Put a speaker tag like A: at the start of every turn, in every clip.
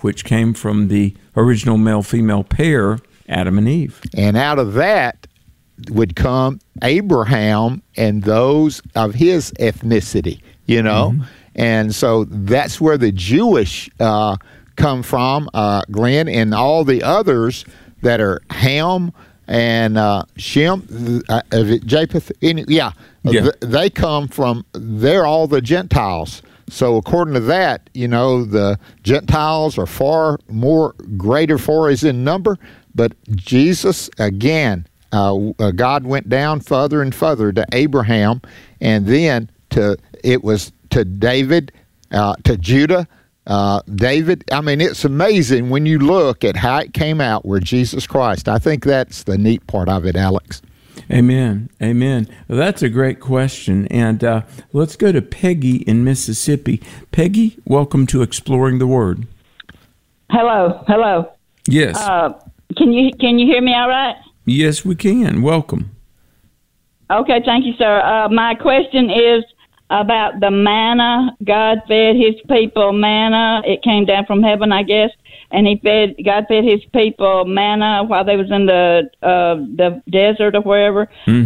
A: which came from the original male-female pair, Adam and Eve.
B: And out of that would come Abraham and those of his ethnicity, And so that's where the Jewish come from, Glenn, and all the others that are Ham and Shem, Japheth, they come from, they're all the Gentiles. So according to that, the Gentiles are far more greater for us in number, but Jesus, again, God went down further and further to Abraham, and then it was to David, to Judah, David. I mean, it's amazing when you look at how it came out where Jesus Christ. I think that's the neat part of it, Alex.
A: Amen. Well, that's a great question. And let's go to Peggy in Mississippi. Peggy, welcome to Exploring the Word.
C: Hello.
A: Yes.
C: Can you hear me all right?
A: Yes, we can. Welcome.
C: Okay, thank you, sir. My question is about the manna. God fed his people manna. It came down from heaven, I guess, and God fed his people manna while they was in the desert or wherever. Mm-hmm.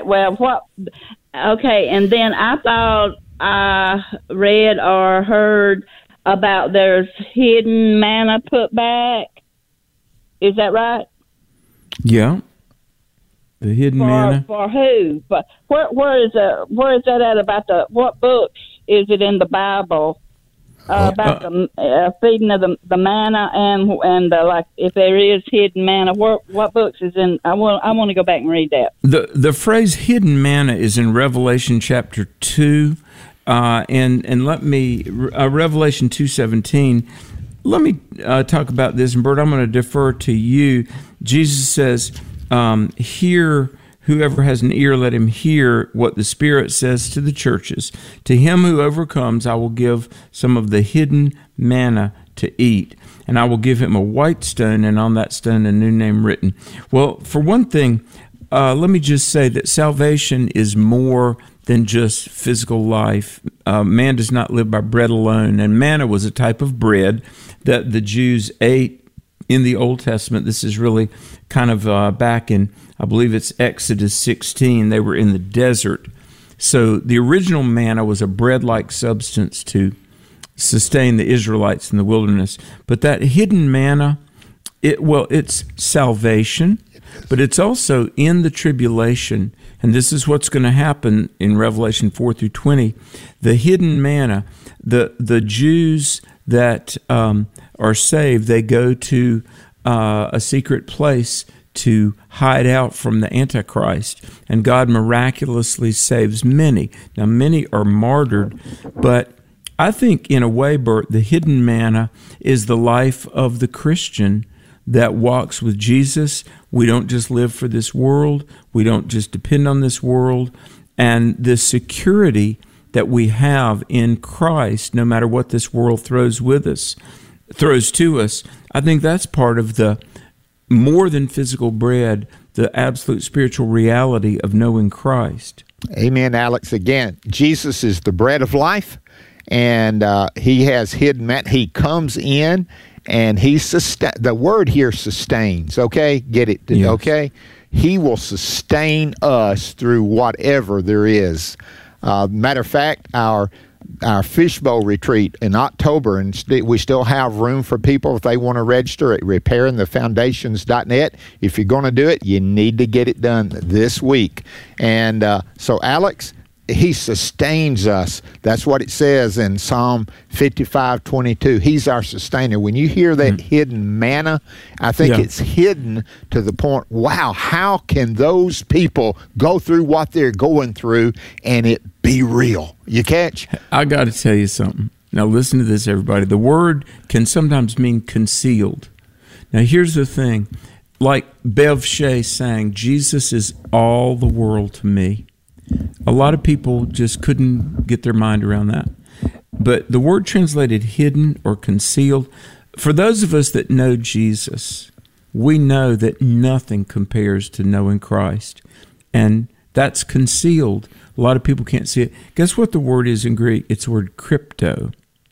C: And okay, and then I thought I read or heard about there's hidden manna put back. Is that right?
A: Yeah. The hidden manna.
C: For who? But where is that at about what books is it in the Bible about the feeding of the manna and like if there is hidden manna? What books is in? I want to go back and read that.
A: The phrase hidden manna is in Revelation chapter 2, and let me Revelation 2:17. Let me talk about this, and Bert, I'm going to defer to you. Jesus says, hear, whoever has an ear, let him hear what the Spirit says to the churches. To him who overcomes, I will give some of the hidden manna to eat, and I will give him a white stone, and on that stone a new name written. Well, for one thing, let me just say that salvation is more than just physical life. Man does not live by bread alone, and manna was a type of bread that the Jews ate in the Old Testament. This is really kind of back in, I believe it's Exodus 16. They were in the desert. So the original manna was a bread-like substance to sustain the Israelites in the wilderness. But that hidden manna, it's salvation, but it's also in the tribulation. And this is what's going to happen in Revelation 4 through 20. The hidden manna, the Jews that are saved, they go to a secret place to hide out from the Antichrist, and God miraculously saves many. Now, many are martyred, but I think in a way, Bert, the hidden manna is the life of the Christian that walks with Jesus. We don't just live for this world. We don't just depend on this world. And the security that we have in Christ, no matter what this world throws to us, I think that's part of the more than physical bread, the absolute spiritual reality of knowing Christ.
B: Amen, Alex. Again, Jesus is the bread of life, and he has hidden manna. He comes in, and the word here sustains, okay? Get it, yes. Okay? He will sustain us through whatever there is. Matter of fact, our fishbowl retreat in October, and we still have room for people if they want to register at repairingthefoundations.net. If you're going to do it, you need to get it done this week. And so, Alex, he sustains us. That's what it says in Psalm 55:22. He's our sustainer. When you hear that hidden manna, I think it's hidden to the point, wow, how can those people go through what they're going through and it be real? You catch?
A: I got to tell you something. Now listen to this, everybody. The word can sometimes mean concealed. Now here's the thing. Like Bev Shea sang, Jesus is all the world to me. A lot of people just couldn't get their mind around that. But the word translated hidden or concealed, for those of us that know Jesus, we know that nothing compares to knowing Christ. And that's concealed. A lot of people can't see it. Guess what the word is in Greek? It's the word crypto.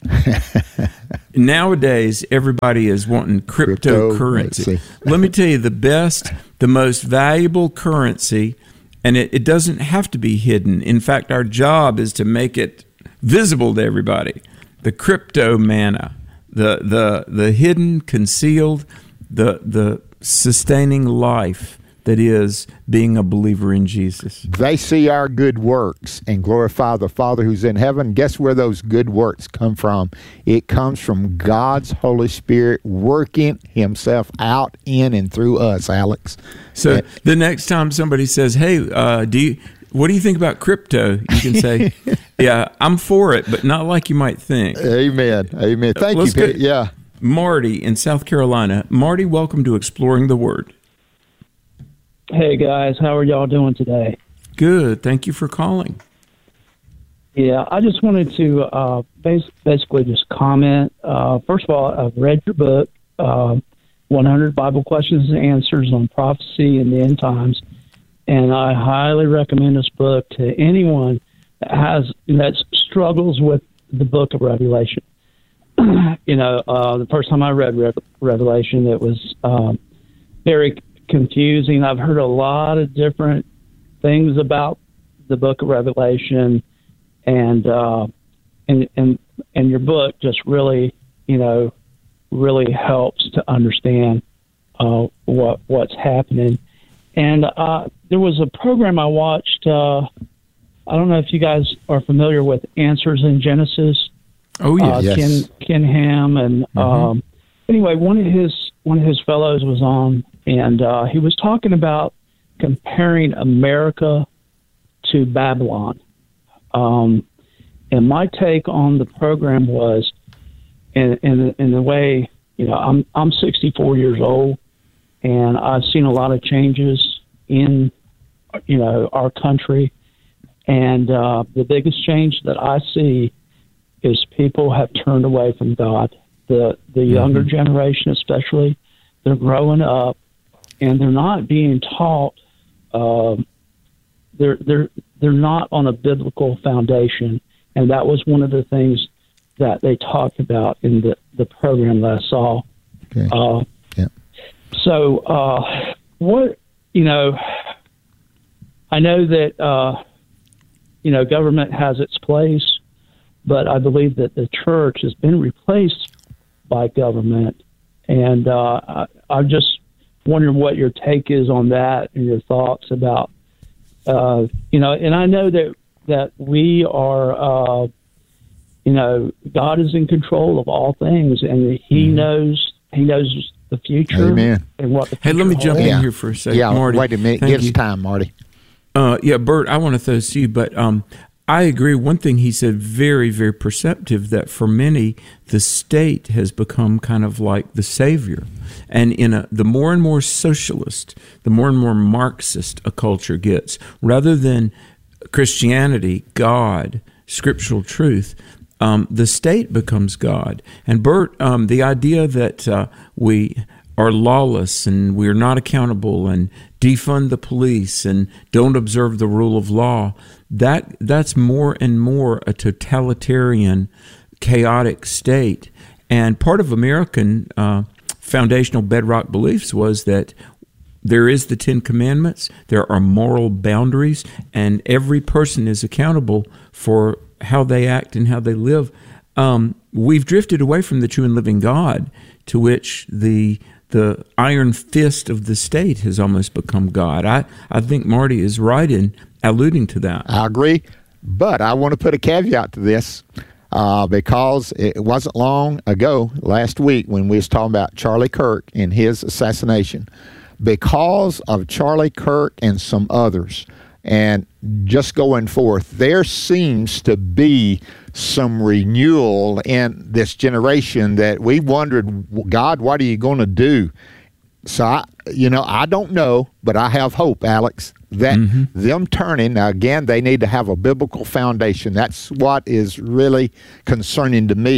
A: Nowadays, everybody is wanting cryptocurrency. Let me tell you, the most valuable currency, and it doesn't have to be hidden. In fact, our job is to make it visible to everybody. The crypto manna, the hidden, concealed, the sustaining life that is being a believer in Jesus.
B: They see our good works and glorify the Father who's in heaven. Guess where those good works come from? It comes from God's Holy Spirit working himself out in and through us, Alex.
A: So the next time somebody says, hey, what do you think about crypto? You can say, yeah, I'm for it, but not like you might think.
B: Amen. Thank you, Pete. Yeah.
A: Marty in South Carolina. Marty, welcome to Exploring the Word.
D: Hey, guys. How are y'all doing today?
A: Good. Thank you for calling.
D: Yeah, I just wanted to basically just comment. First of all, I've read your book, 100 Bible Questions and Answers on Prophecy and the End Times, and I highly recommend this book to anyone that struggles with the book of Revelation. The first time I read Revelation, it was very confusing. I've heard a lot of different things about the book of Revelation, and your book just really helps to understand what's happening. And there was a program I watched. I don't know if you guys are familiar with Answers in Genesis.
A: Oh yes,
D: Ken Ham, and anyway, one of his fellows was on, and he was talking about comparing America to Babylon. And my take on the program was, in the way, I'm 64 years old, and I've seen a lot of changes in, our country, and the biggest change that I see is people have turned away from God. The younger generation, especially, they're growing up, and they're not being taught. They're not on a biblical foundation, and that was one of the things that they talked about in the program that I saw.
B: Okay.
D: So, I know that government has its place, but I believe that the church has been replaced by government, and I'm just wondering what your take is on that and your thoughts about, and I know that we are, God is in control of all things, and He knows the future.
B: Amen.
D: And what the future
A: let me jump
D: holds.
A: in here for a second,
B: Yeah,
A: Marty.
B: wait a minute.
A: Thank
B: Give us
A: you.
B: time, Marty.
A: Bert, I want to throw this to you, but I agree. One thing he said, very, very perceptive, that for many, the state has become kind of like the savior. And the more and more socialist, the more and more Marxist a culture gets, rather than Christianity, God, scriptural truth, the state becomes God. And Bert, the idea that we are lawless and we're not accountable and defund the police and don't observe the rule of law, that's more and more a totalitarian, chaotic state. And part of American foundational bedrock beliefs was that there is the Ten Commandments, there are moral boundaries, and every person is accountable for how they act and how they live. We've drifted away from the true and living God, to which the iron fist of the state has almost become God. I think Marty is right in alluding to that.
B: I agree, but I want to put a caveat to this because it wasn't long ago, last week, when we was talking about Charlie Kirk and his assassination. Because of Charlie Kirk and some others, and just going forth, there seems to be some renewal in this generation that we wondered, God, what are you going to do? So, I don't know, but I have hope, Alex, that them turning, now again, they need to have a biblical foundation. That's what is really concerning to me,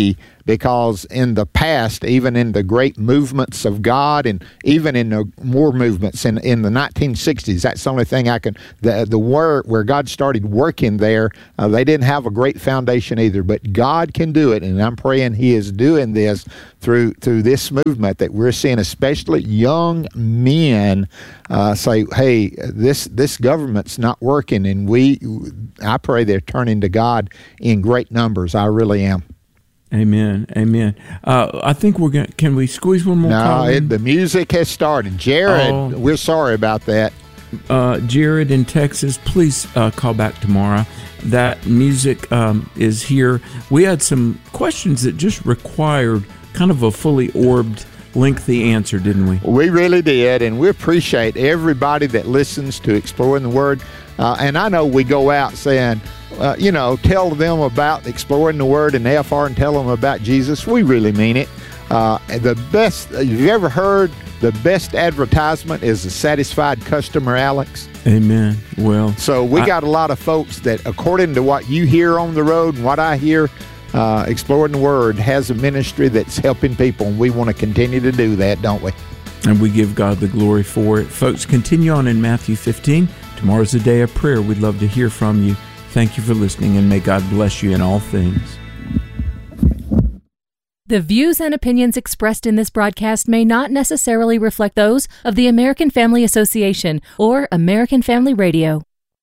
B: because in the past, even in the great movements of God, and even in the more movements in the 1960s, that's the only thing the word where God started working there, they didn't have a great foundation either, but God can do it, and I'm praying He is doing this through this movement that we're seeing, especially young men say, hey, this government's not working, and I pray they're turning to God in great numbers. I really am.
A: Amen. Amen. I think can we squeeze one more call in?
B: The music has started. Jared, we're sorry about that.
A: Jared in Texas, please call back tomorrow. That music is here. We had some questions that just required kind of a fully orbed, lengthy answer, didn't we?
B: We really did, and we appreciate everybody that listens to Exploring the Word. And I know we go out saying, tell them about Exploring the Word and AFR and tell them about Jesus. We really mean it. The best, you've ever heard, the best advertisement is a satisfied customer, Alex?
A: Amen. Well,
B: so we got a lot of folks that, according to what you hear on the road and what I hear, Exploring the Word has a ministry that's helping people, and we want to continue to do that, don't we?
A: And we give God the glory for it. Folks, continue on in Matthew 15. Tomorrow's a day of prayer. We'd love to hear from you. Thank you for listening, and may God bless you in all things.
E: The views and opinions expressed in this broadcast may not necessarily reflect those of the American Family Association or American Family Radio.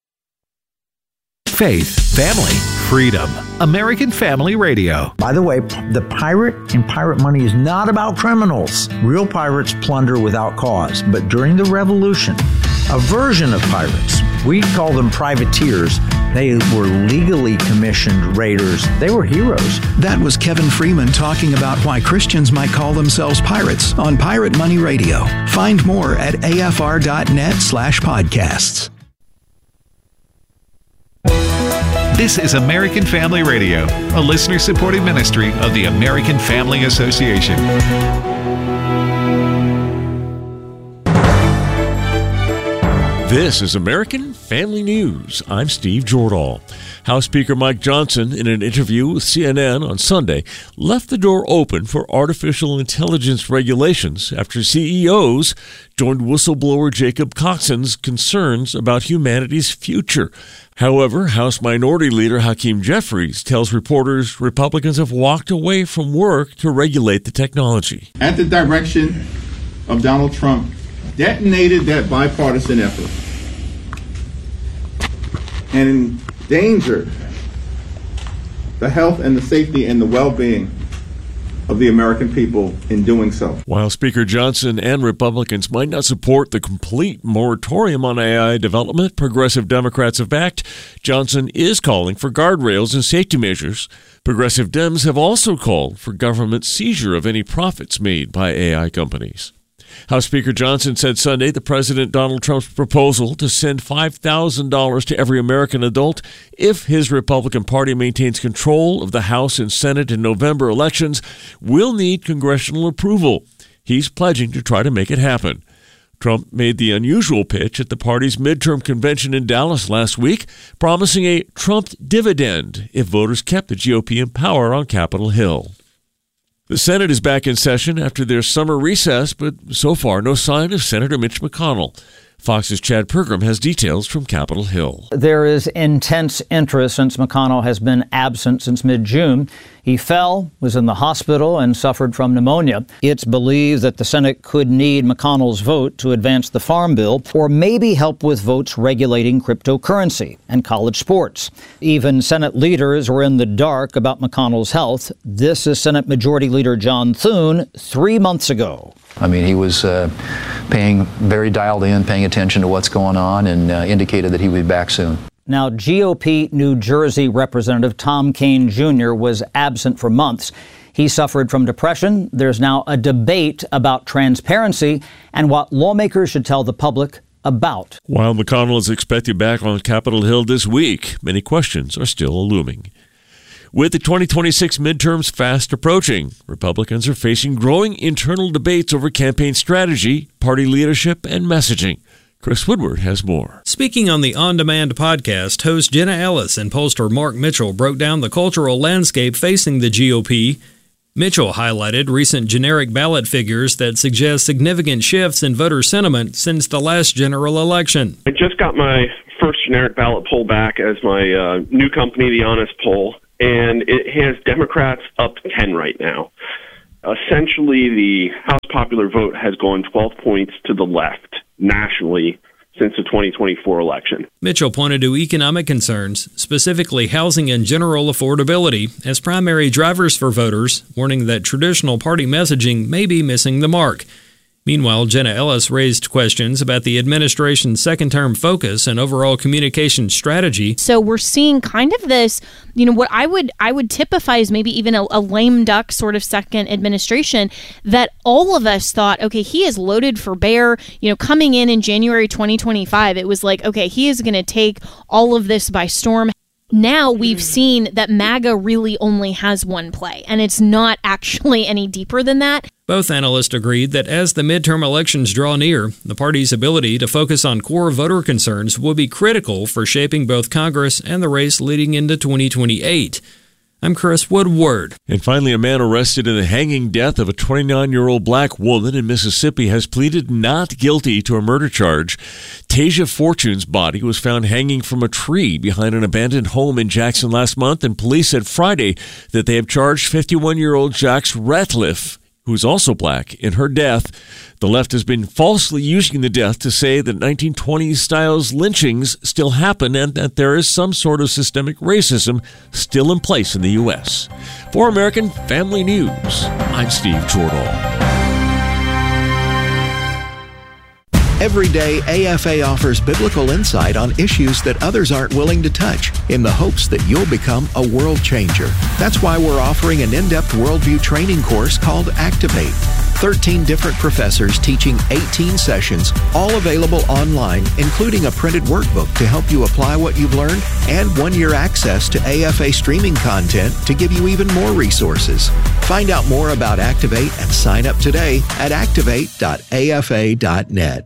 F: Faith, family, freedom. American Family Radio.
G: By the way, the pirate in Pirate Money is not about criminals. Real pirates plunder without cause. But during the Revolution, a version of pirates, we call them privateers, they were legally commissioned raiders. They were heroes.
F: That was Kevin Freeman talking about why Christians might call themselves pirates on Pirate Money Radio. Find more at afr.net/podcasts. This is American Family Radio, a listener-supported ministry of the American Family Association.
H: This is American Family News. I'm Steve Jordahl. House Speaker Mike Johnson, in an interview with CNN on Sunday, left the door open for artificial intelligence regulations after CEOs joined whistleblower Jacob Coxon's concerns about humanity's future. However, House Minority Leader Hakeem Jeffries tells reporters Republicans have walked away from work to regulate the technology.
I: At the direction of Donald Trump, detonated that bipartisan effort and endangered the health and the safety and the well-being of the American people in doing so.
H: While Speaker Johnson and Republicans might not support the complete moratorium on AI development Progressive Democrats have backed, Johnson is calling for guardrails and safety measures. Progressive Dems have also called for government seizure of any profits made by AI companies. House Speaker Johnson said Sunday the President Donald Trump's proposal to send $5,000 to every American adult if his Republican Party maintains control of the House and Senate in November elections will need congressional approval. He's pledging to try to make it happen. Trump made the unusual pitch at the party's midterm convention in Dallas last week, promising a Trump dividend if voters kept the GOP in power on Capitol Hill. The Senate is back in session after their summer recess, but so far no sign of Senator Mitch McConnell. Fox's Chad Pergram has details from Capitol Hill.
J: There is intense interest since McConnell has been absent since mid-June. He fell, was in the hospital, and suffered from pneumonia. It's believed that the Senate could need McConnell's vote to advance the Farm Bill, or maybe help with votes regulating cryptocurrency and college sports. Even Senate leaders were in the dark about McConnell's health. This is Senate Majority Leader John Thune 3 months ago.
K: I mean, he was paying very dialed in, paying attention to what's going on, and indicated that he would be back soon.
J: Now, GOP New Jersey Representative Tom Kean Jr. was absent for months. He suffered from depression. There's now a debate about transparency and what lawmakers should tell the public about.
H: While McConnell is expected back on Capitol Hill this week, many questions are still looming. With the 2026 midterms fast approaching, Republicans are facing growing internal debates over campaign strategy, party leadership, and messaging. Chris Woodward has more.
L: Speaking on the On Demand podcast, host Jenna Ellis and pollster Mark Mitchell broke down the cultural landscape facing the GOP Mitchell highlighted recent generic ballot figures that suggest significant shifts in voter sentiment since the last general election.
M: I just got my first generic ballot poll back as my new company, The Honest Poll, and it has Democrats up 10 right now. Essentially, the House popular vote has gone 12 points to the left nationally since the 2024 election.
L: Mitchell pointed to economic concerns, specifically housing and general affordability, as primary drivers for voters, warning that traditional party messaging may be missing the mark. Meanwhile, Jenna Ellis raised questions about the administration's second-term focus and overall communication strategy.
N: So we're seeing kind of this, what I would typify as maybe even a lame duck sort of second administration that all of us thought, okay, he is loaded for bear. Coming in January 2025, it was like, okay, he is going to take all of this by storm. Now we've seen that MAGA really only has one play, and it's not actually any deeper than that.
L: Both analysts agreed that as the midterm elections draw near, the party's ability to focus on core voter concerns will be critical for shaping both Congress and the race leading into 2028. I'm Chris Woodward.
H: And finally, a man arrested in the hanging death of a 29-year-old black woman in Mississippi has pleaded not guilty to a murder charge. Tasia Fortune's body was found hanging from a tree behind an abandoned home in Jackson last month, and police said Friday that they have charged 51-year-old Jax Ratliff, who's also black, in her death. The left has been falsely using the death to say that 1920s-style lynchings still happen and that there is some sort of systemic racism still in place in the U.S. For American Family News, I'm Steve Jordahl.
O: Every day, AFA offers biblical insight on issues that others aren't willing to touch in the hopes that you'll become a world changer. That's why we're offering an in-depth worldview training course called Activate. 13 different professors teaching 18 sessions, all available online, including a printed workbook to help you apply what you've learned and 1-year access to AFA streaming content to give you even more resources. Find out more about Activate and sign up today at activate.afa.net.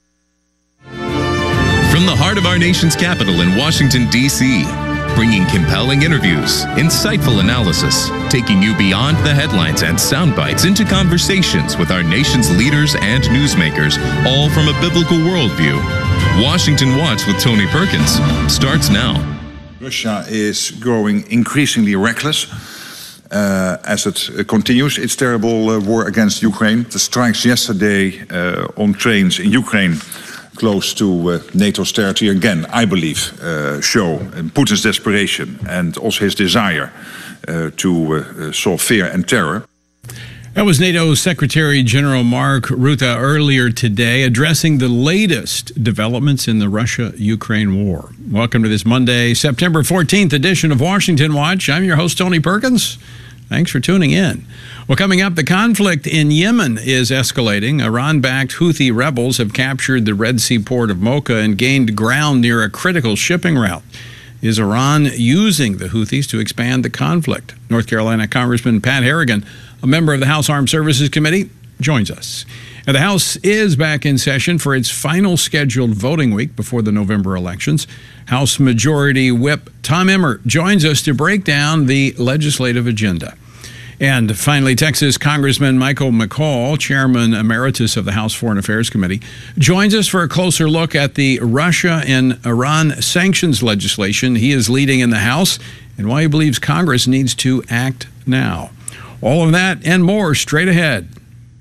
P: From the heart of our nation's capital in Washington, D.C., bringing compelling interviews, insightful analysis, taking you beyond the headlines and sound bites into conversations with our nation's leaders and newsmakers, all from a biblical worldview. Washington Watch with Tony Perkins starts now.
Q: Russia is growing increasingly reckless as it continues its terrible war against Ukraine. The strikes yesterday on trains in Ukraine close to NATO's territory, again, I believe, show Putin's desperation and also his desire to sow fear and terror.
R: That was NATO Secretary General Mark Rutte earlier today addressing the latest developments in the Russia-Ukraine war. Welcome to this Monday, September 14th edition of Washington Watch. I'm your host, Tony Perkins. Thanks for tuning in. Well, coming up, the conflict in Yemen is escalating. Iran-backed Houthi rebels have captured the Red Sea port of Mocha and gained ground near a critical shipping route. Is Iran using the Houthis to expand the conflict? North Carolina Congressman Pat Harrigan, a member of the House Armed Services Committee, joins us. And the House is back in session for its final scheduled voting week before the November elections. House Majority Whip Tom Emmer joins us to break down the legislative agenda. And finally, Texas Congressman Michael McCaul, Chairman Emeritus of the House Foreign Affairs Committee, joins us for a closer look at the Russia and Iran sanctions legislation he is leading in the House and why he believes Congress needs to act now. All of that and more straight ahead.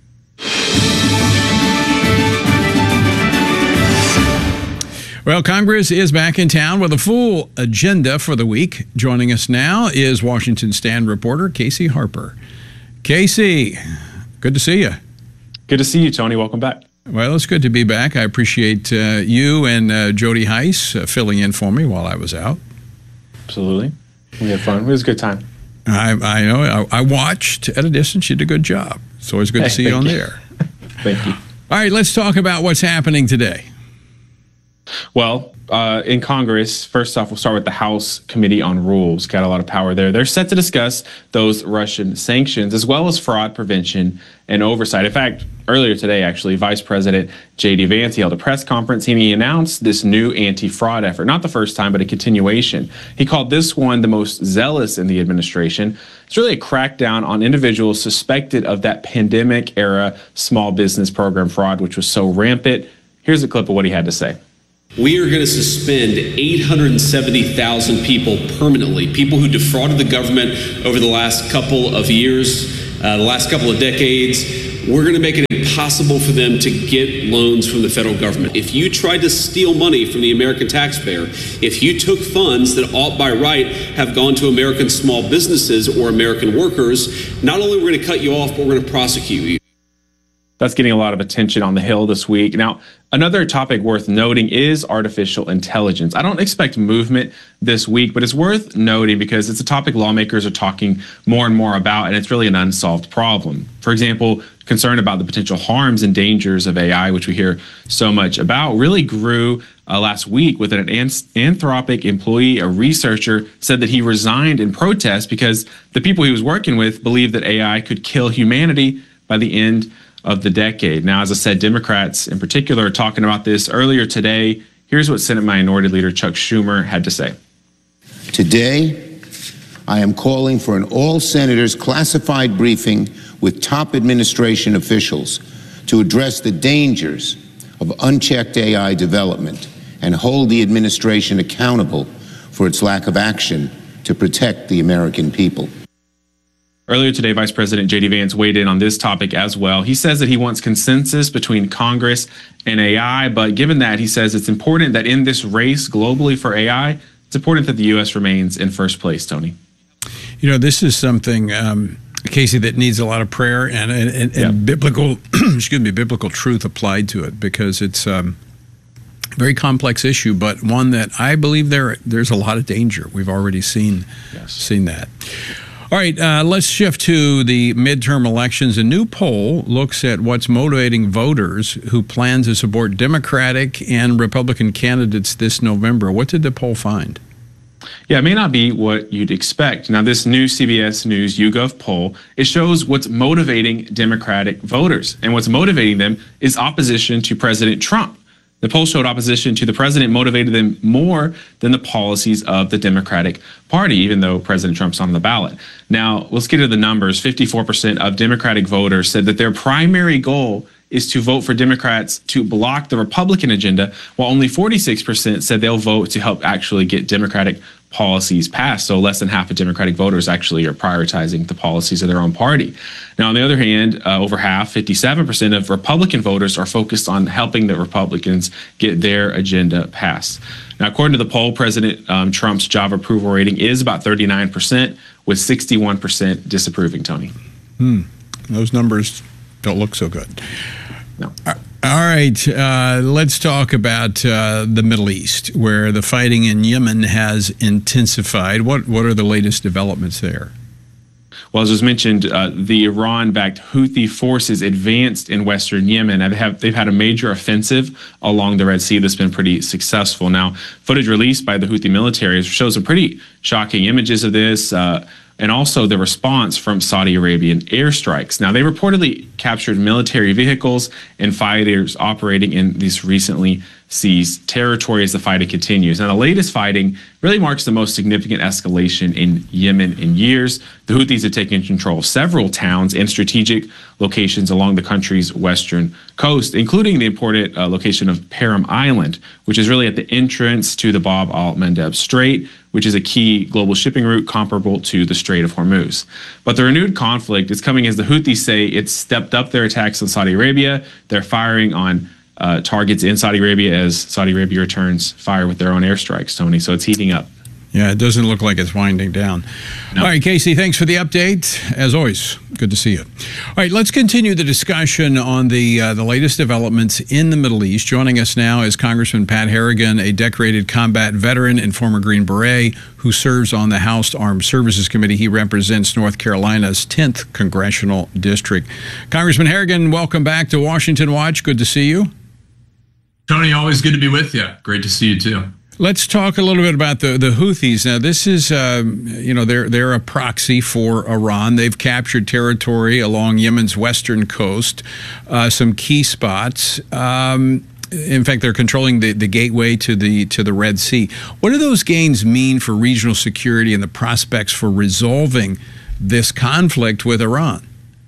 R: Well, Congress is back in town with a full agenda for the week. Joining us now is Washington Stand reporter Casey Harper. Casey, good to see you.
S: Good to see you, Tony. Welcome back.
R: Well, it's good to be back. I appreciate you and Jody Heiss filling in for me while I was out.
S: Absolutely. We had fun. It was a good time.
R: I know. I watched at a distance. You did a good job. It's always good to see you on there.
S: Thank you.
R: All right, let's talk about what's happening today.
S: Well, in Congress, first off, we'll start with the House Committee on Rules. Got a lot of power there. They're set to discuss those Russian sanctions as well as fraud prevention and oversight. In fact, earlier today, actually, Vice President J.D. Vance, he held a press conference and he announced this new anti-fraud effort. Not the first time, but a continuation. He called this one the most zealous in the administration. It's really a crackdown on individuals suspected of that pandemic-era small business program fraud, which was so rampant. Here's a clip of what he had to say.
T: We are going to suspend 870,000 people permanently, people who defrauded the government over the last couple of years, the last couple of decades. We're going to make it impossible for them to get loans from the federal government. If you tried to steal money from the American taxpayer, if you took funds that ought by right have gone to American small businesses or American workers, not only are we going to cut you off, but we're going to prosecute you.
S: That's getting a lot of attention on the Hill this week. Now, another topic worth noting is artificial intelligence. I don't expect movement this week, but it's worth noting because it's a topic lawmakers are talking more and more about, and it's really an unsolved problem. For example, concern about the potential harms and dangers of AI, which we hear so much about, really grew last week with an Anthropic employee, a researcher, said that he resigned in protest because the people he was working with believed that AI could kill humanity by the end of the decade. Now, as I said, Democrats in particular are talking about this earlier today. Here's what Senate Minority Leader Chuck Schumer had to say.
U: Today, I am calling for an all-senators classified briefing with top administration officials to address the dangers of unchecked AI development and hold the administration accountable for its lack of action to protect the American people.
S: Earlier today, Vice President J.D. Vance weighed in on this topic as well. He says that he wants consensus between Congress and AI, but given that, he says it's important that in this race globally for AI, it's important that the U.S. remains in first place, Tony.
R: You know, this is something, Casey, that needs a lot of prayer and biblical, biblical truth applied to it, because it's a very complex issue, but one that I believe there's a lot of danger. We've already seen that. All right, let's shift to the midterm elections. A new poll looks at what's motivating voters who plan to support Democratic and Republican candidates this November. What did the poll find?
S: Yeah, it may not be what you'd expect. Now, this new CBS News YouGov poll, it shows what's motivating Democratic voters. And what's motivating them is opposition to President Trump. The poll showed opposition to the president motivated them more than the policies of the Democratic Party, even though President Trump's on the ballot. Now, let's get to the numbers. 54% of Democratic voters said that their primary goal is to vote for Democrats to block the Republican agenda, while only 46% said they'll vote to help actually get Democratic policies passed. So less than half of Democratic voters actually are prioritizing the policies of their own party. Now, on the other hand, over half, 57% of Republican voters are focused on helping the Republicans get their agenda passed. Now, according to the poll, President Trump's job approval rating is about 39%, with 61% disapproving, Tony.
R: Those numbers don't look so good.
S: No.
R: All right, let's talk about the Middle East, where the fighting in Yemen has intensified. What are the latest developments there?
S: Well, as was mentioned, the Iran-backed Houthi forces advanced in western Yemen, and they've had a major offensive along the Red Sea that's been pretty successful. Now, footage released by the Houthi military shows some pretty shocking images of this, and also the response from Saudi Arabian airstrikes. Now, they reportedly captured military vehicles and fighters operating in these recently seized territory as the fighting continues. Now, the latest fighting really marks the most significant escalation in Yemen in years. The Houthis have taken control of several towns and strategic locations along the country's western coast, including the important location of Param Island, which is really at the entrance to the Bab al-Mandeb Strait, which is a key global shipping route comparable to the Strait of Hormuz. But the renewed conflict is coming as the Houthis say it's stepped up their attacks on Saudi Arabia. They're firing on targets in Saudi Arabia as Saudi Arabia returns fire with their own airstrikes, Tony. So it's heating up.
R: Yeah, it doesn't look like it's winding down. No. All right, Casey, thanks for the update. As always, good to see you. All right, let's continue the discussion on the latest developments in the Middle East. Joining us now is Congressman Pat Harrigan, a decorated combat veteran and former Green Beret who serves on the House Armed Services Committee. He represents North Carolina's 10th Congressional District. Congressman Harrigan, welcome back to Washington Watch. Good to see you.
V: Tony, always good to be with you. Great to see you, too.
R: Let's talk a little bit about the Houthis. Now, this is, they're a proxy for Iran. They've captured territory along Yemen's western coast, some key spots. In fact, they're controlling the gateway to the Red Sea. What do those gains mean for regional security and the prospects for resolving this conflict with Iran?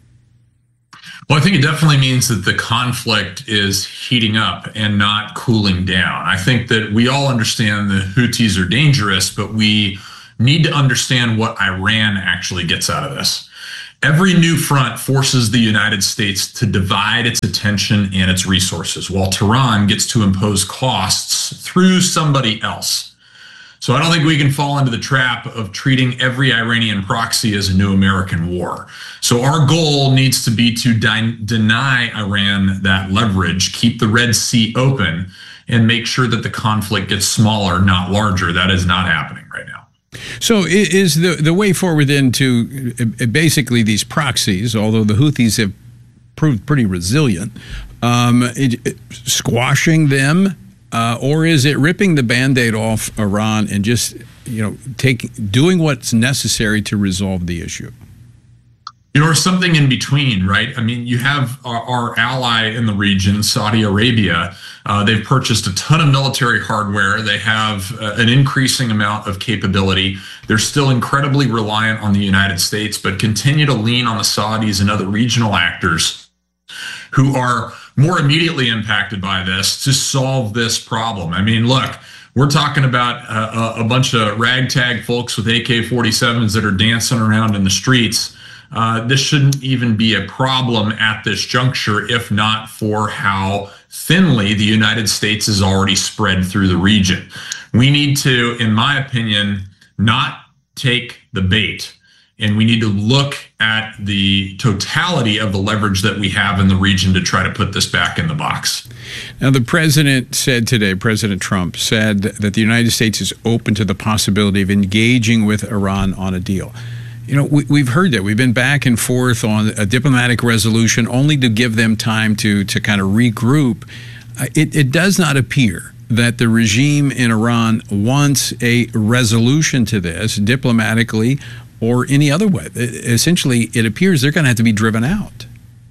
C: Well, I think it definitely means that the conflict is heating up and not cooling down. I think that we all understand the Houthis are dangerous, but we need to understand what Iran actually gets out of this. Every new front forces the United States to divide its attention and its resources, while Tehran gets to impose costs through somebody else. So I don't think we can fall into the trap of treating every Iranian proxy as a new American war. So our goal needs to be to deny Iran that leverage, keep the Red Sea open, and make sure that the conflict gets smaller, not larger. That is not happening right now.
R: So is the way forward then to basically these proxies, although the Houthis have proved pretty resilient, squashing them? Or is it ripping the Band-Aid off Iran and just, doing what's necessary to resolve the issue?
C: Or something in between, right? I mean, you have our ally in the region, Saudi Arabia. They've purchased a ton of military hardware. They have an increasing amount of capability. They're still incredibly reliant on the United States, but continue to lean on the Saudis and other regional actors who are more immediately impacted by this to solve this problem. I mean, look, we're talking about a bunch of ragtag folks with AK-47s that are dancing around in the streets. This shouldn't even be a problem at this juncture, if not for how thinly the United States is already spread through the region. We need to, in my opinion, not take the bait. And we need to look at the totality of the leverage that we have in the region to try to put this back in the box.
R: Now, the president said today, President Trump said that the United States is open to the possibility of engaging with Iran on a deal. We've heard that. We've been back and forth on a diplomatic resolution only to give them time to kind of regroup. It does not appear that the regime in Iran wants a resolution to this diplomatically or any other way. Essentially, it appears they're going to have to be driven out.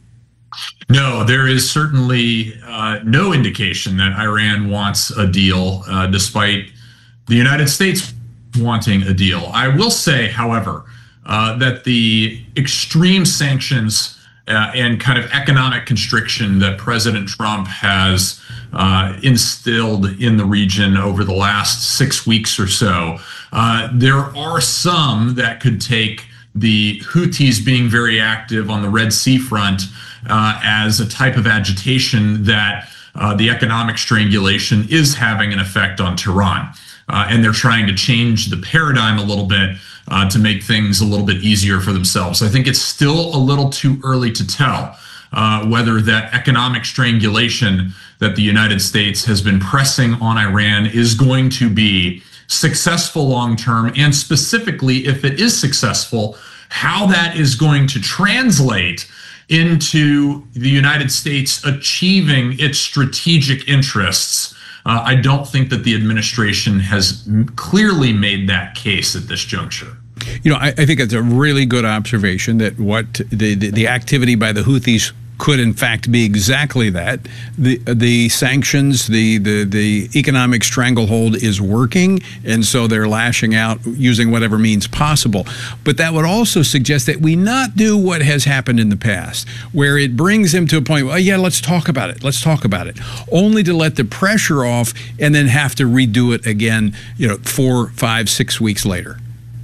C: No, there is certainly no indication that Iran wants a deal, despite the United States wanting a deal. I will say, however, that the extreme sanctions and kind of economic constriction that President Trump has instilled in the region over the last 6 weeks or so, there are some that could take the Houthis being very active on the Red Sea front as a type of agitation that the economic strangulation is having an effect on Tehran. And they're trying to change the paradigm a little bit to make things a little bit easier for themselves. I think it's still a little too early to tell whether that economic strangulation that the United States has been pressing on Iran is going to be successful long term, and specifically, if it is successful, how that is going to translate into the United States achieving its strategic interests. I don't think that the administration has clearly made that case at this juncture.
R: I think it's a really good observation that what the activity by the Houthis could in fact be exactly that. The sanctions, the economic stranglehold is working, and so they're lashing out using whatever means possible. But that would also suggest that we not do what has happened in the past, where it brings them to a point, let's talk about it, only to let the pressure off and then have to redo it again, 4, 5, 6 weeks later.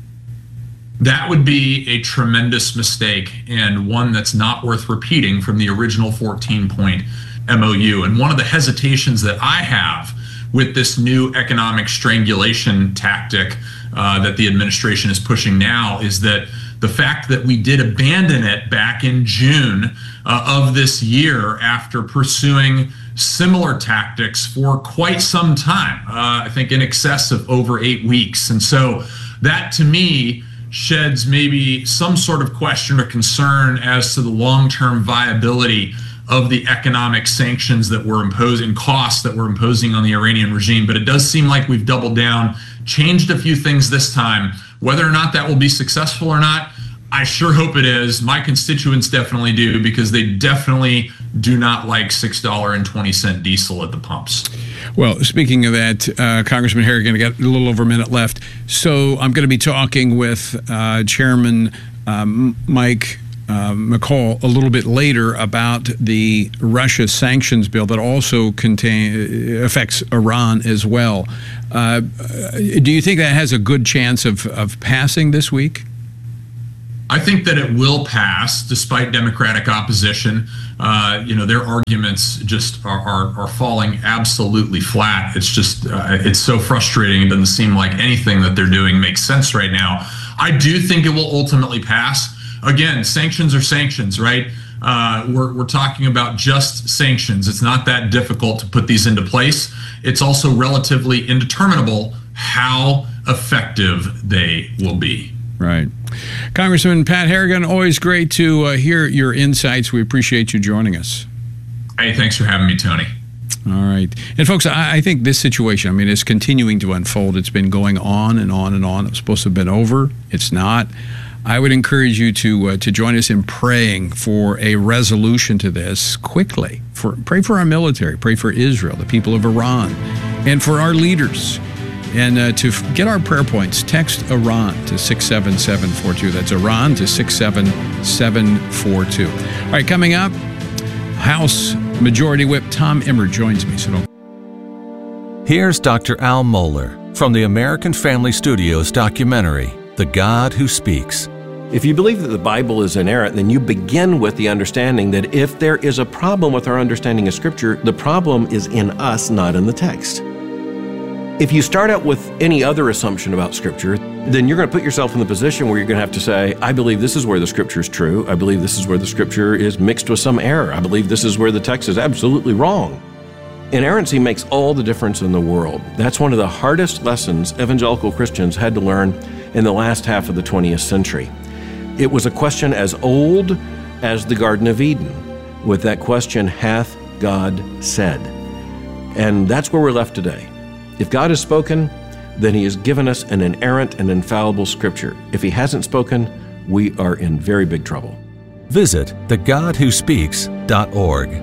C: That would be a tremendous mistake, and one that's not worth repeating from the original 14-point MOU. And one of the hesitations that I have with this new economic strangulation tactic that the administration is pushing now is that the fact that we did abandon it back in June of this year after pursuing similar tactics for quite some time, I think in excess of over 8 weeks. And so that, to me, sheds maybe some sort of question or concern as to the long-term viability of the economic sanctions that we're imposing, costs that we're imposing on the Iranian regime. But it does seem like we've doubled down, changed a few things this time. Whether or not that will be successful or not, I sure hope it is. My constituents definitely do, because they definitely do not like $6.20 diesel at the pumps.
R: Well, speaking of that, Congressman Harrigan, I got a little over a minute left. So I'm going to be talking with Chairman Mike McCall a little bit later about the Russia sanctions bill that also affects Iran as well. Do you think that has a good chance of passing this week?
C: I think that it will pass despite Democratic opposition. Their arguments just are falling absolutely flat. It's just, it's so frustrating. It doesn't seem like anything that they're doing makes sense right now. I do think it will ultimately pass. Again, sanctions are sanctions, right? We're talking about just sanctions. It's not that difficult to put these into place. It's also relatively indeterminable how effective they will be.
R: Right. Congressman Pat Harrigan, always great to hear your insights. We appreciate you joining us.
C: Hey, thanks for having me, Tony.
R: All right. And folks, I think this situation, is continuing to unfold. It's been going on and on and on. It's supposed to have been over. It's not. I would encourage you to join us in praying for a resolution to this quickly. Pray for our military, pray for Israel, the people of Iran, and for our leaders. And to get our prayer points, text Iran to 67742. That's Iran to 67742. All right, coming up, House Majority Whip Tom Emmer joins me. So don't.
D: Here's Dr. Al Mohler from the American Family Studios documentary, The God Who Speaks.
V: If you believe that the Bible is inerrant, then you begin with the understanding that if there is a problem with our understanding of Scripture, the problem is in us, not in the text. If you start out with any other assumption about Scripture, then you're going to put yourself in the position where you're going to have to say, I believe this is where the Scripture is true. I believe this is where the Scripture is mixed with some error. I believe this is where the text is absolutely wrong. Inerrancy makes all the difference in the world. That's one of the hardest lessons evangelical Christians had to learn in the last half of the 20th century. It was a question as old as the Garden of Eden, with that question, hath God said? And that's where we're left today. If God has spoken, then He has given us an inerrant and infallible Scripture. If He hasn't spoken, we are in very big trouble.
D: Visit thegodwhospeaks.org.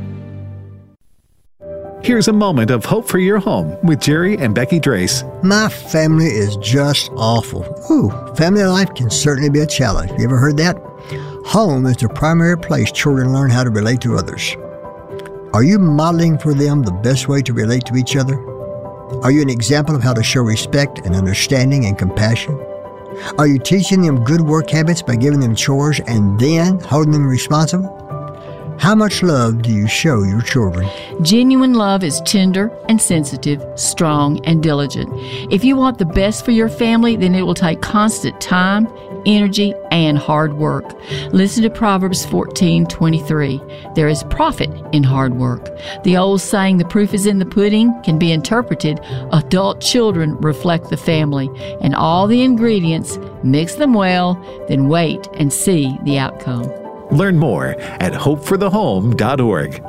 F: Here's a moment of hope for your home with Jerry and Becky Drace.
W: My family is just awful. Ooh, family life can certainly be a challenge. You ever heard that? Home is the primary place children learn how to relate to others. Are you modeling for them the best way to relate to each other? Are you an example of how to show respect and understanding and compassion? Are you teaching them good work habits by giving them chores and then holding them responsible? How much love do you show your children?
X: Genuine love is tender and sensitive, strong and diligent. If you want the best for your family, then it will take constant time, energy, and hard work. Listen to Proverbs 14:23. There is profit in hard work. The old saying, the proof is in the pudding, can be interpreted, adult children reflect the family, and all the ingredients, mix them well, then wait and see the outcome.
F: Learn more at hopeforthehome.org.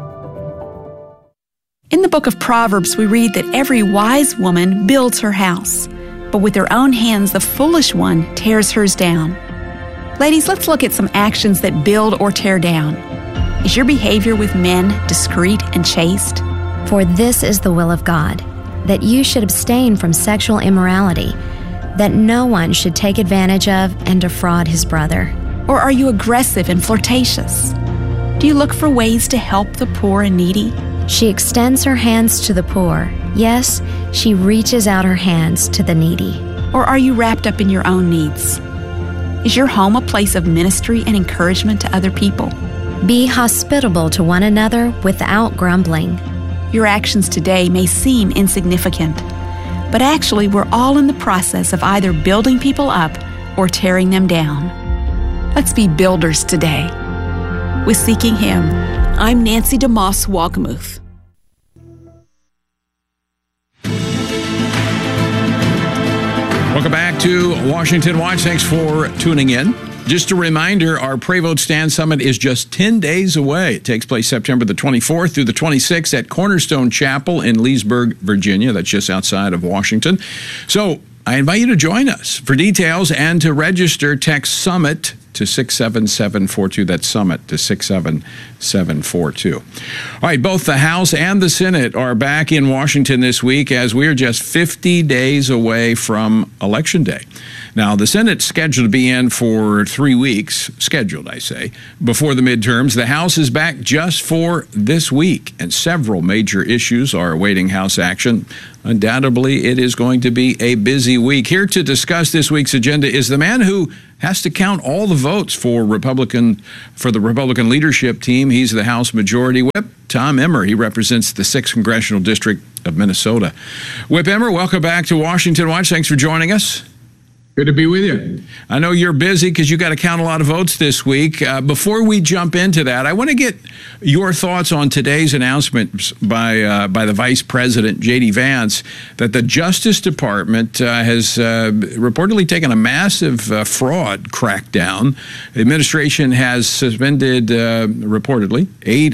Y: In the book of Proverbs, we read that every wise woman builds her house, but with her own hands, the foolish one tears hers down. Ladies, let's look at some actions that build or tear down. Is your behavior with men discreet and chaste?
Z: For this is the will of God, that you should abstain from sexual immorality, that no one should take advantage of and defraud his brother.
Y: Or are you aggressive and flirtatious? Do you look for ways to help the poor and needy?
Z: She extends her hands to the poor. Yes, she reaches out her hands to the needy.
Y: Or are you wrapped up in your own needs? Is your home a place of ministry and encouragement to other people?
Z: Be hospitable to one another without grumbling.
Y: Your actions today may seem insignificant, but actually we're all in the process of either building people up or tearing them down. Let's be builders today. With Seeking Him, I'm Nancy DeMoss Walgamuth.
R: Welcome back to Washington Watch. Thanks for tuning in. Just a reminder, our Pray Vote Stand Summit is just 10 days away. It takes place September the 24th through the 26th at Cornerstone Chapel in Leesburg, Virginia. That's just outside of Washington. So I invite you to join us. For details and to register, text SUMMIT to 67742. That's SUMMIT to 67742. All right, both the House and the Senate are back in Washington this week as we are just 50 days away from Election Day. Now, the Senate's scheduled to be in for 3 weeks, before the midterms. The House is back just for this week, and several major issues are awaiting House action. Undoubtedly, it is going to be a busy week. Here to discuss this week's agenda is the man who has to count all the votes for the Republican leadership team. He's the House Majority Whip, Tom Emmer. He represents the 6th Congressional District of Minnesota. Whip Emmer, welcome back to Washington Watch. Thanks for joining us.
A: Good to be with you.
R: I know you're busy because you got to count a lot of votes this week. Before we jump into that, I want to get your thoughts on today's announcement by the Vice President, J.D. Vance, that the Justice Department has reportedly taken a massive fraud crackdown. The administration has suspended, reportedly,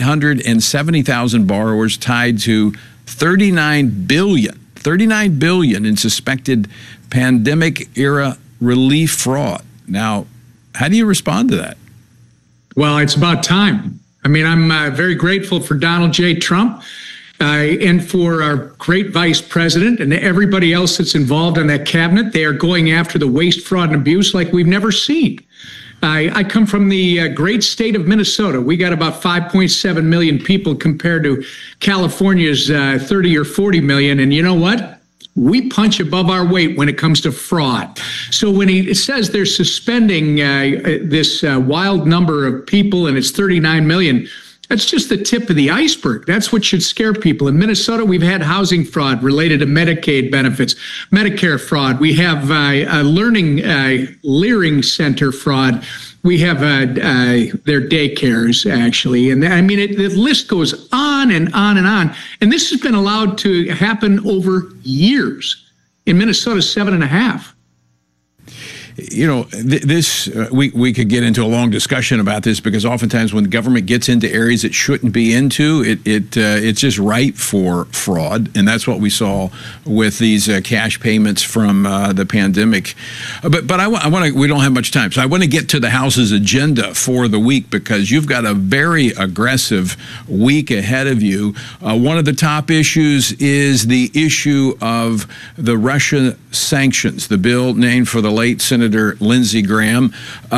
R: 870,000 borrowers tied to $39 billion in suspected pandemic-era relief fraud. Now, how do you respond to that?
A: Well, it's about time. I mean, I'm very grateful for Donald J. Trump and for our great vice president and everybody else that's involved in that cabinet. They are going after the waste, fraud, and abuse like we've never seen. I come from the great state of Minnesota. We got about 5.7 million people compared to California's 30 or 40 million. And you know what? We punch above our weight when it comes to fraud. So when it says they're suspending this wild number of people and it's 39 million, that's just the tip of the iceberg. That's what should scare people. In Minnesota, we've had housing fraud related to Medicaid benefits, Medicare fraud. We have a learning center fraud. We have their daycares, actually. And I mean, the list goes on and on and on. And this has been allowed to happen over years. In Minnesota, 7.5.
R: You know, we could get into a long discussion about this because oftentimes when the government gets into areas it shouldn't be into, it's just ripe for fraud, and that's what we saw with these cash payments from the pandemic. But I want to. We don't have much time, so I want to get to the House's agenda for the week because you've got a very aggressive week ahead of you. One of the top issues is the issue of the Russia sanctions, the bill named for the late Senator Lindsey Graham.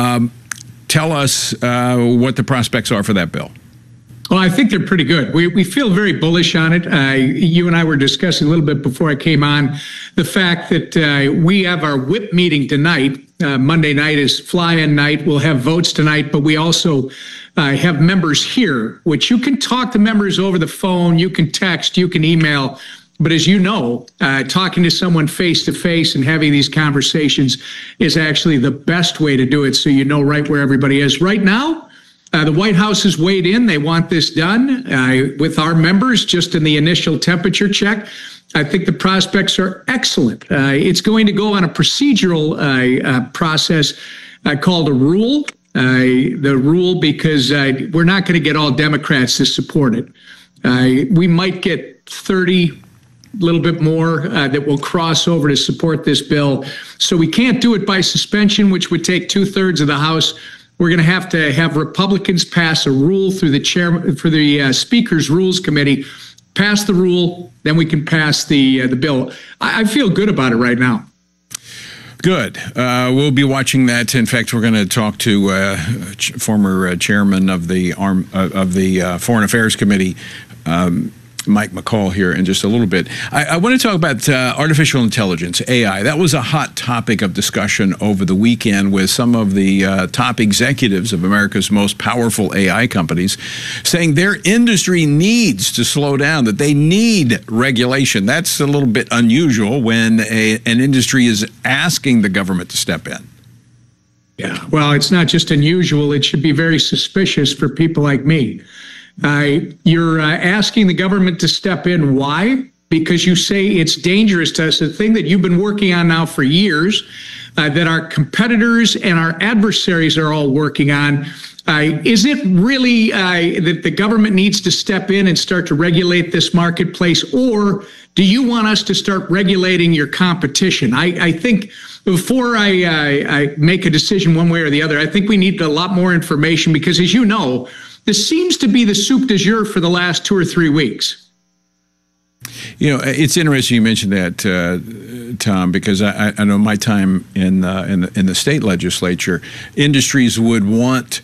R: Tell us what the prospects are for that bill.
A: Well, I think they're pretty good. We feel very bullish on it. You and I were discussing a little bit before I came on the fact that we have our whip meeting tonight. Monday night is fly-in night. We'll have votes tonight, but we also have members here, which you can talk to members over the phone, you can text, you can email. But as you know, talking to someone face-to-face and having these conversations is actually the best way to do it so you know right where everybody is. Right now, the White House has weighed in. They want this done with our members just in the initial temperature check. I think the prospects are excellent. It's going to go on a procedural process called a rule. The rule because we're not going to get all Democrats to support it. We might get 30, a little bit more that will cross over to support this bill. So we can't do it by suspension, which would take 2/3 of the House. We're going to have Republicans pass a rule through the Speaker's Rules Committee, pass the rule, then we can pass the bill. I feel good about it right now.
R: Good. We'll be watching that. In fact, we're going to talk to former chairman of the Foreign Affairs Committee, Mike McCall, here in just a little bit. I want to talk about artificial intelligence, AI. That was a hot topic of discussion over the weekend with some of the top executives of America's most powerful AI companies saying their industry needs to slow down, that they need regulation. That's a little bit unusual when an industry is asking the government to step in.
A: Yeah, well, it's not just unusual. It should be very suspicious for people like me. You're asking the government to step in. Why? Because you say it's dangerous to us. The thing that you've been working on now for years, that our competitors and our adversaries are all working on. Is it really that the government needs to step in and start to regulate this marketplace, or do you want us to start regulating your competition? I think before I make a decision one way or the other, I think we need a lot more information because, as you know, this seems to be the soup du jour for the last 2 or 3 weeks.
R: You know, it's interesting you mentioned that, Tom, because I know my time in the state legislature, industries would want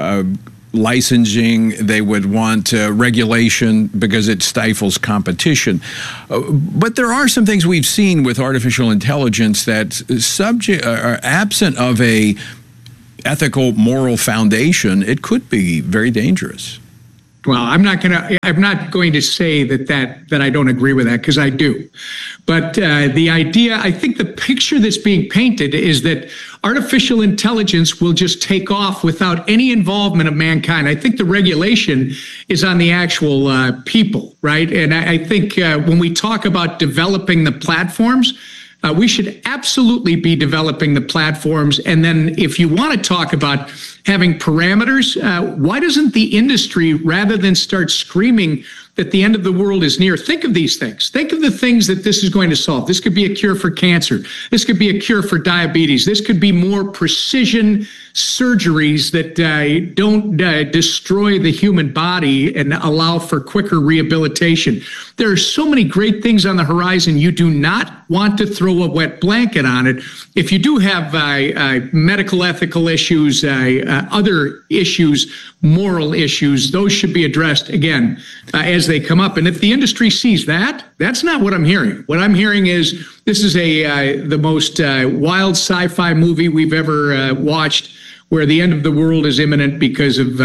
R: licensing, they would want regulation because it stifles competition. But there are some things we've seen with artificial intelligence that are absent of a ethical, moral foundation. It could be very dangerous.
A: Well, I'm not going to say that I don't agree with that, because I do. But the idea, I think the picture that's being painted is that artificial intelligence will just take off without any involvement of mankind. I think the regulation is on the actual people, right? And I think when we talk about developing the platforms, we should absolutely be developing the platforms. And then if you want to talk about having parameters, why doesn't the industry, rather than start screaming that the end of the world is near, think of these things. Think of the things that this is going to solve. This could be a cure for cancer. This could be a cure for diabetes. This could be more precision surgeries that don't destroy the human body and allow for quicker rehabilitation. There are so many great things on the horizon. You do not want to throw a wet blanket on it. If you do have medical ethical issues, other issues, moral issues, those should be addressed again as they come up. And if the industry sees that, that's not what I'm hearing. What I'm hearing is this is the most wild sci-fi movie we've ever watched, where the end of the world is imminent because of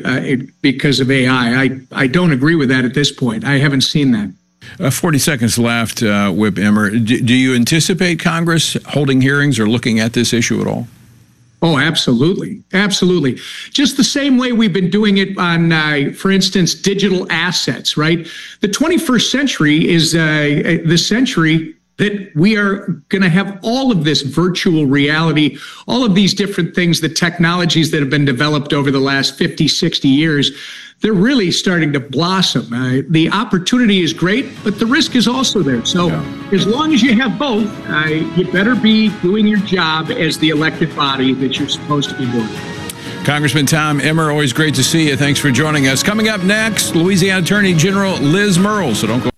A: AI. I don't agree with that at this point. I haven't seen that. 40 seconds left, Whip Emmer. Do you anticipate Congress holding hearings or looking at this issue at all? Oh, absolutely. Absolutely. Just the same way we've been doing it on, for instance, digital assets, right? The 21st century is the century that we are going to have all of this virtual reality, all of these different things, the technologies that have been developed over the last 50, 60 years. They're really starting to blossom. The opportunity is great, but the risk is also there. So as long as you have both, you better be doing your job as the elected body that you're supposed to be doing.
R: Congressman Tom Emmer, always great to see you. Thanks for joining us. Coming up next, Louisiana Attorney General Liz Murrill. So don't go.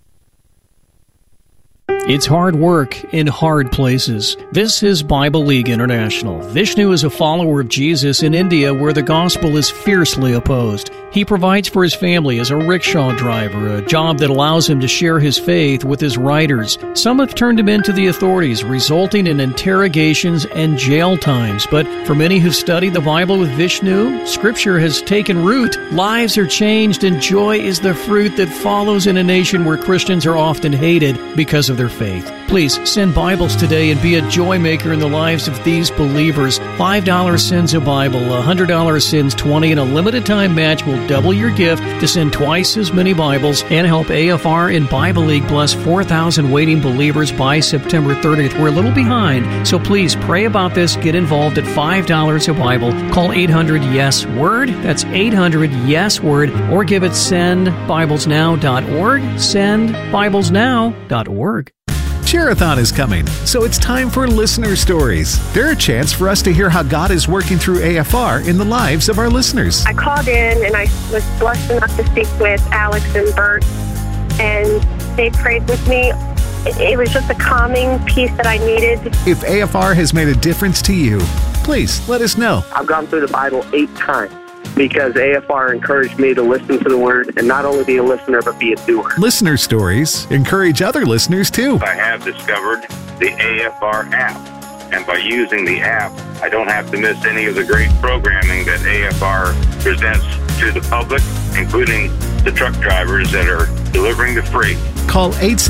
B: It's hard work in hard places. This is Bible League International. Vishnu is a follower of Jesus in India, where the gospel is fiercely opposed. He provides for his family as a rickshaw driver, a job that allows him to share his faith with his riders. Some have turned him into the authorities, resulting in interrogations and jail times. But for many who've studied the Bible with Vishnu, Scripture has taken root. Lives are changed, and joy is the fruit that follows in a nation where Christians are often hated because of their faith. Please send Bibles today and be a joy maker in the lives of these believers. $5 sends a Bible, $100 sends 20, and a limited time match will double your gift to send twice as many Bibles and help AFR and Bible League bless 4,000 waiting believers by September 30th. We're a little behind, so please pray about this. Get involved at $5 a Bible. Call 800-YES-WORD. That's 800-YES-WORD, or give it sendbiblesnow.org. Sendbiblesnow.org.
F: Share-a-thon is coming, so it's time for Listener Stories. They're a chance for us to hear how God is working through AFR in the lives of our listeners.
E: I called in and I was blessed enough to speak with Alex and Bert, and they prayed with me. It was just a calming peace that I needed.
F: If AFR has made a difference to you, please let us know.
G: I've gone through the Bible 8 times. Because AFR encouraged me to listen to the Word and not only be a listener, but be a doer.
F: Listener Stories encourage other listeners, too.
I: I have discovered the AFR app. And by using the app, I don't have to miss any of the great programming that AFR presents to the public, including the truck drivers that are delivering the freight.
F: Call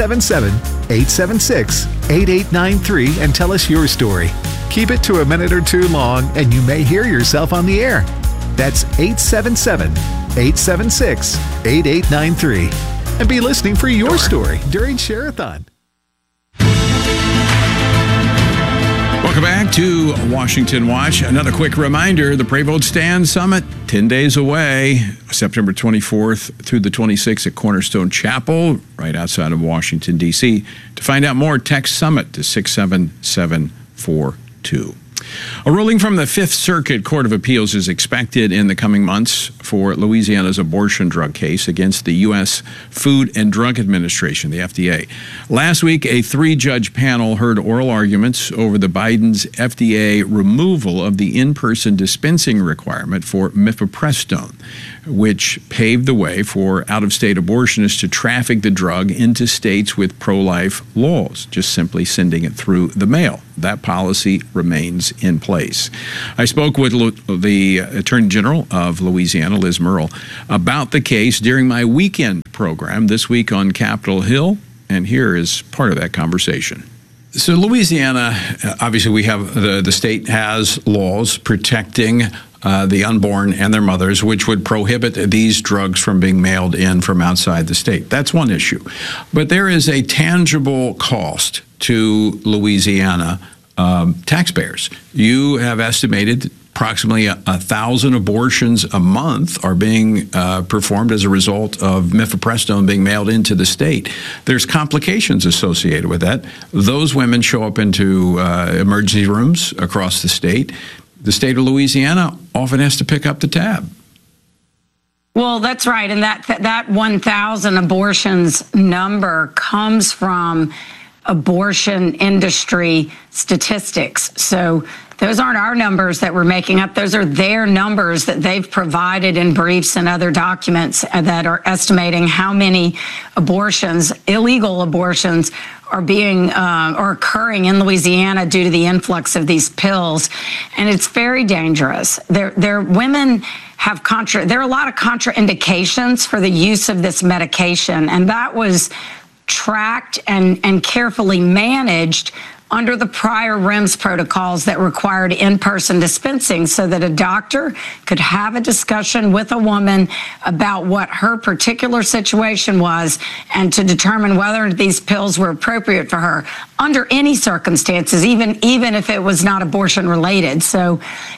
F: 877-876-8893 and tell us your story. Keep it to a minute or two long, and you may hear yourself on the air. That's 877-876-8893. And be listening for your story during Share-a-thon.
R: Welcome back to Washington Watch. Another quick reminder, the Pray Vote Stand Summit, 10 days away, September 24th through the 26th at Cornerstone Chapel, right outside of Washington, D.C. To find out more, text SUMMIT to 67742. A ruling from the Fifth Circuit Court of Appeals is expected in the coming months for Louisiana's abortion drug case against the U.S. Food and Drug Administration, the FDA. Last week, a 3-judge panel heard oral arguments over the Biden's FDA removal of the in-person dispensing requirement for mifepristone, which paved the way for out-of-state abortionists to traffic the drug into states with pro-life laws, just simply sending it through the mail. That policy remains in place. I spoke with the Attorney General of Louisiana, Liz Murrill, about the case during my weekend program this week on Capitol Hill, and here is part of that conversation. So Louisiana, obviously we have, the state has laws protecting the unborn and their mothers, which would prohibit these drugs from being mailed in from outside the state. That's one issue. But there is a tangible cost to Louisiana taxpayers. You have estimated approximately 1,000 abortions a month are being performed as a result of mifepristone being mailed into the state. There's complications associated with that. Those women show up into emergency rooms across the state. The state of Louisiana often has to pick up the tab.
H: Well, that's right. And that 1,000 abortions number comes from abortion industry statistics. So those aren't our numbers that we're making up. Those are their numbers that they've provided in briefs and other documents that are estimating how many abortions, illegal abortions, are being or occurring in Louisiana due to the influx of these pills. And it's very dangerous. Women have there are a lot of contraindications for the use of this medication, and that was tracked and carefully managed under the prior REMS protocols that required in-person dispensing so that a doctor could have a discussion with a woman about what her particular situation was and to determine whether these pills were appropriate for her under any circumstances, even if it was not abortion related. So,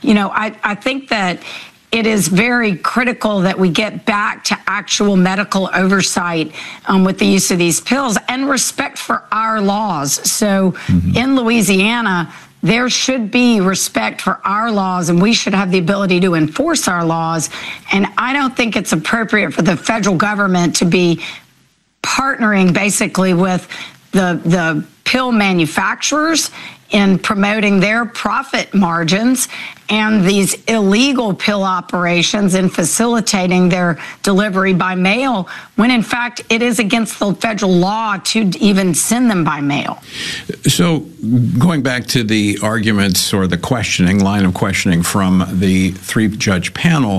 H: I think that it is very critical that we get back to actual medical oversight with the use of these pills and respect for our laws. So in Louisiana, there should be respect for our laws, and we should have the ability to enforce our laws. And I don't think it's appropriate for the federal government to be partnering basically with the pill manufacturers in promoting their profit margins and these illegal pill operations and facilitating their delivery by mail, when in fact it is against the federal law to even send them by mail.
R: So going back to the arguments or the line of questioning from the 3-judge panel,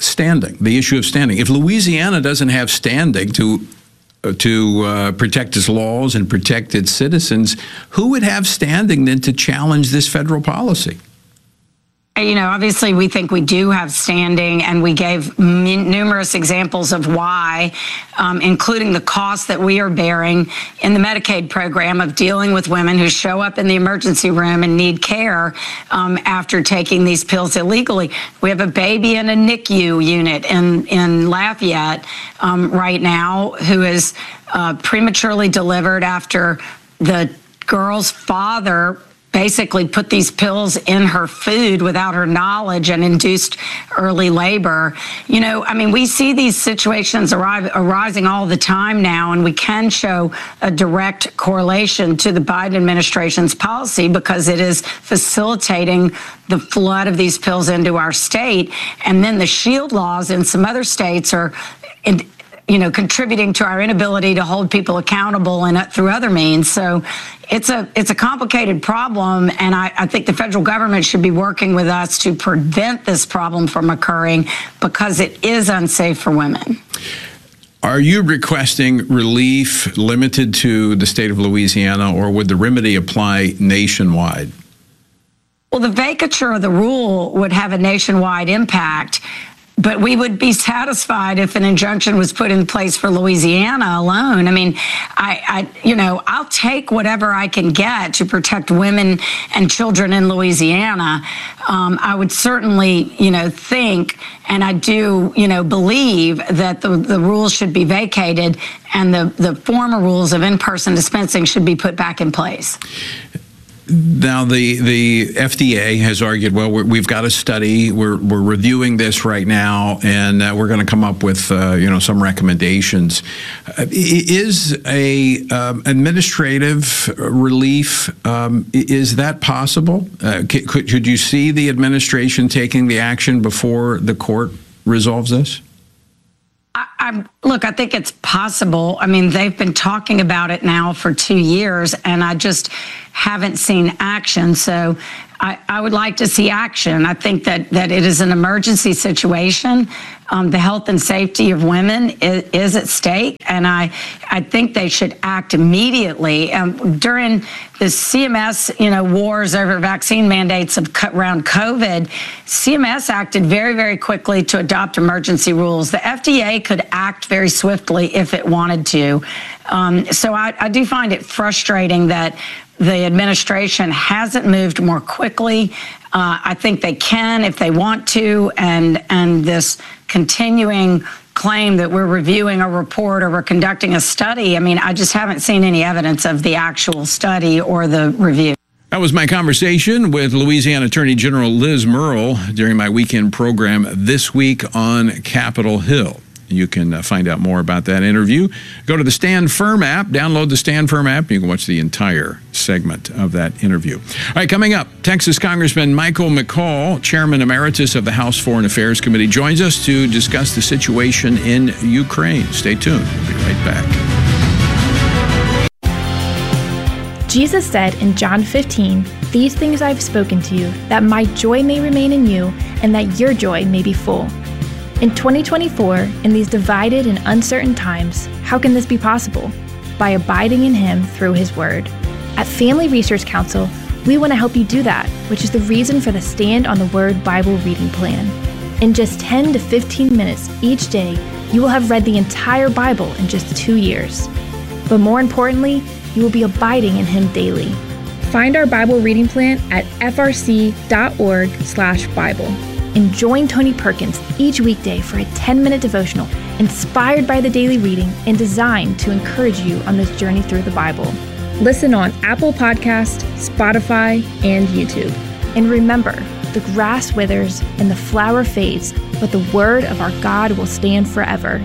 R: the issue of standing. If Louisiana doesn't have standing to protect its laws and protect its citizens, who would have standing then to challenge this federal policy?
H: Obviously we think we do have standing, and we gave numerous examples of why, including the cost that we are bearing in the Medicaid program of dealing with women who show up in the emergency room and need care after taking these pills illegally. We have a baby in a NICU unit in Lafayette right now who is prematurely delivered after the girl's father basically put these pills in her food without her knowledge and induced early labor. We see these situations arising all the time now, and we can show a direct correlation to the Biden administration's policy because it is facilitating the flood of these pills into our state. And then the SHIELD laws in some other states are contributing to our inability to hold people accountable and through other means. So it's a complicated problem, and I think the federal government should be working with us to prevent this problem from occurring because it is unsafe for women.
R: Are you requesting relief limited to the state of Louisiana, or would the remedy apply nationwide?
H: Well, the vacature of the rule would have a nationwide impact. But we would be satisfied if an injunction was put in place for Louisiana alone. I mean, I'll take whatever I can get to protect women and children in Louisiana. I would certainly, think, and I do, believe that the rules should be vacated and the former rules of in-person dispensing should be put back in place.
R: Now, the FDA has argued, well, we've got a study. We're reviewing this right now, and we're going to come up with some recommendations. Is a administrative relief, is that possible? Could you see the administration taking the action before the court resolves this?
H: Look, I think it's possible. I mean, they've been talking about it now for 2 years, and I just haven't seen action. So I would like to see action. I think that it is an emergency situation. The health and safety of women is at stake, and I think they should act immediately. During the CMS, wars over vaccine mandates around COVID, CMS acted very, very quickly to adopt emergency rules. The FDA could act very swiftly if it wanted to. So I do find it frustrating that the administration hasn't moved more quickly. I think they can if they want to, and this continuing claim that we're reviewing a report or we're conducting a study, I mean, I just haven't seen any evidence of the actual study or the review.
R: That was my conversation with Louisiana Attorney General Liz Murrill during my weekend program This Week on Capitol Hill. You can find out more about that interview. Go to the Stand Firm app, download the Stand Firm app, and you can watch the entire segment of that interview. All right, coming up, Texas Congressman Michael McCaul, Chairman Emeritus of the House Foreign Affairs Committee, joins us to discuss the situation in Ukraine. Stay tuned. We'll be right back.
J: Jesus said in John 15, "These things I have spoken to you, that my joy may remain in you, and that your joy may be full." In 2024, in these divided and uncertain times, how can this be possible? By abiding in Him through His Word. At Family Research Council, we want to help you do that, which is the reason for the Stand on the Word Bible reading plan. In just 10 to 15 minutes each day, you will have read the entire Bible in just 2 years. But more importantly, you will be abiding in Him daily. Find our Bible reading plan at frc.org/Bible. And join Tony Perkins each weekday for a 10-minute devotional inspired by the daily reading and designed to encourage you on this journey through the Bible. Listen on Apple Podcast, Spotify, and YouTube. And remember, the grass withers and the flower fades, but the word of our God will stand forever.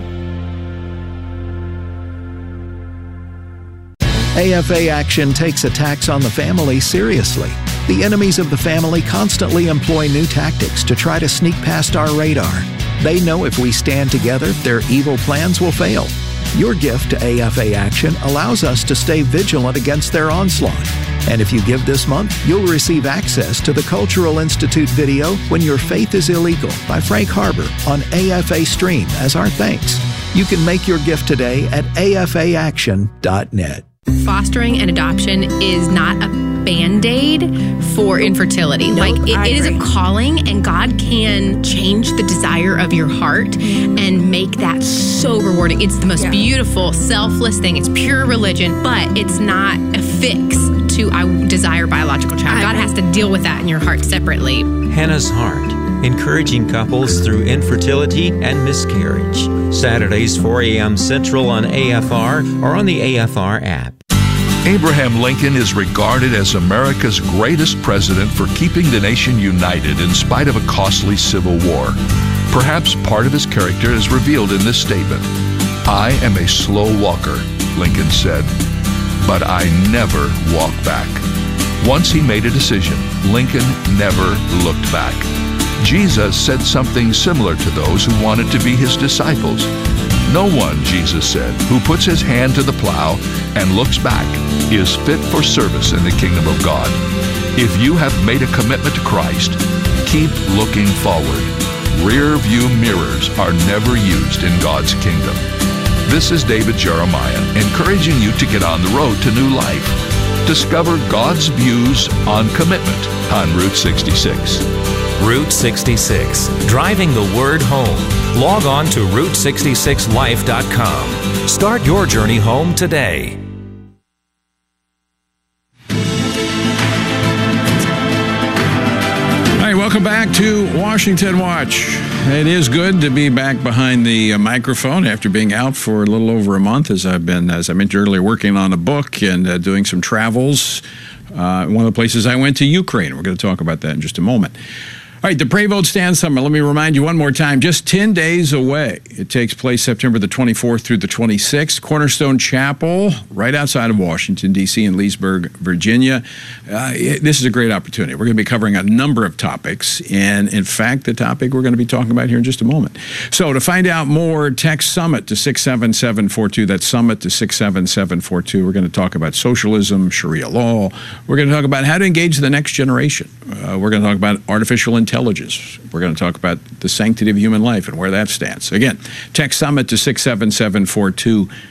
F: AFA Action takes attacks on the family seriously. The enemies of the family constantly employ new tactics to try to sneak past our radar. They know if we stand together, their evil plans will fail. Your gift to AFA Action allows us to stay vigilant against their onslaught. And if you give this month, you'll receive access to the Cultural Institute video When Your Faith is Illegal by Frank Harbor on AFA Stream as our thanks. You can make your gift today at afaaction.net.
K: Fostering and adoption is not a Band-Aid for infertility. It is a calling, and God can change the desire of your heart and make that so rewarding. It's the most beautiful, selfless thing. It's pure religion, but it's not a fix to I desire biological child. God has to deal with that in your heart separately.
L: Hannah's Heart, encouraging couples through infertility and miscarriage. Saturdays, 4 a.m. Central on AFR or on the AFR app.
M: Abraham Lincoln is regarded as America's greatest president for keeping the nation united in spite of a costly civil war. Perhaps part of his character is revealed in this statement. "I am a slow walker," Lincoln said, "but I never walk back." Once he made a decision, Lincoln never looked back. Jesus said something similar to those who wanted to be his disciples. "No one," Jesus said, "who puts his hand to the plow and looks back is fit for service in the kingdom of God." If you have made a commitment to Christ, keep looking forward. Rear view mirrors are never used in God's kingdom. This is David Jeremiah, encouraging you to get on the road to new life. Discover God's views on commitment on Route 66.
D: Route 66, driving the word home. Log on to Route66Life.com. Start your journey home today.
R: All right, welcome back to Washington Watch. It is good to be back behind the microphone after being out for a little over a month, as I mentioned earlier, working on a book and doing some travels. One of the places I went to, Ukraine. We're going to talk about that in just a moment. All right, the Pray Vote Stand Summit. Let me remind you one more time, just 10 days away. It takes place September the 24th through the 26th. Cornerstone Chapel, right outside of Washington, D.C. in Leesburg, Virginia. This is a great opportunity. We're going to be covering a number of topics. And in fact, the topic we're going to be talking about here in just a moment. So to find out more, text SUMMIT to 67742. That's SUMMIT to 67742. We're going to talk about socialism, Sharia law. We're going to talk about how to engage the next generation. We're going to talk about artificial intelligence. We're going to talk about the sanctity of human life and where that stands. Again, text SUMMIT to 67742.